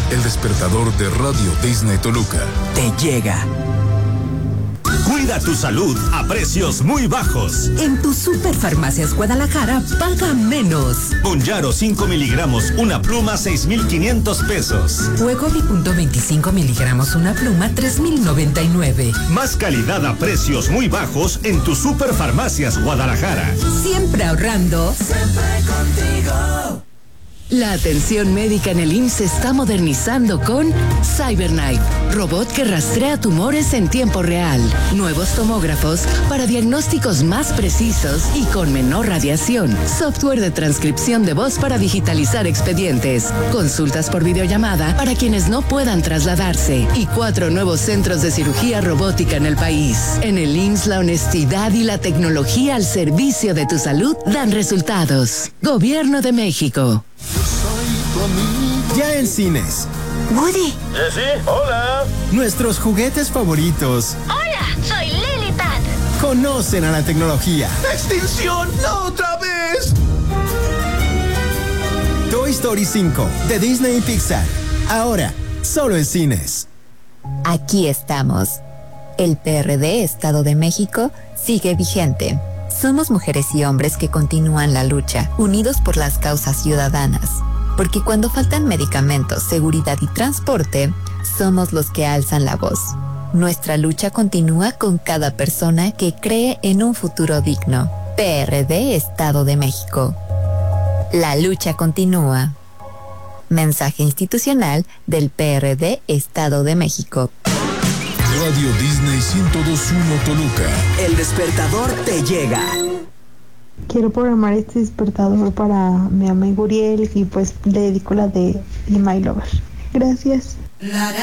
El despertador de Radio Disney Toluca. Te llega. Cuida tu salud a precios muy bajos. En tu Superfarmacias Guadalajara, paga menos. Bonjaro 5 miligramos, una pluma, 6,500 pesos. Wegovy .25 miligramos, una pluma, 3,099. Más calidad a precios muy bajos en tu Superfarmacias Guadalajara. Siempre ahorrando. Siempre contigo. La atención médica en el IMSS se está modernizando con CyberKnife, robot que rastrea tumores en tiempo real. Nuevos tomógrafos para diagnósticos más precisos y con menor radiación. Software de transcripción de voz para digitalizar expedientes. Consultas por videollamada para quienes no puedan trasladarse. Y 4 nuevos centros de cirugía robótica en el país. En el IMSS, la honestidad y la tecnología al servicio de tu salud dan resultados. Gobierno de México. Ya en cines. Woody. Sí, hola. Nuestros juguetes favoritos. Hola, soy Lilipad. Conocen a la tecnología. ¡Extinción! ¡No otra vez! Toy Story 5 de Disney y Pixar. Ahora, solo en cines. Aquí estamos. El PRD Estado de México sigue vigente. Somos mujeres y hombres que continúan la lucha, unidos por las causas ciudadanas. Porque cuando faltan medicamentos, seguridad y transporte, somos los que alzan la voz. Nuestra lucha continúa con cada persona que cree en un futuro digno. PRD Estado de México. La lucha continúa. Mensaje institucional del PRD Estado de México. Radio Disney 102.1 Toluca. El despertador te llega. Quiero programar este despertador para mi amigo Uriel y pues le dedico la de My Lover. Gracias.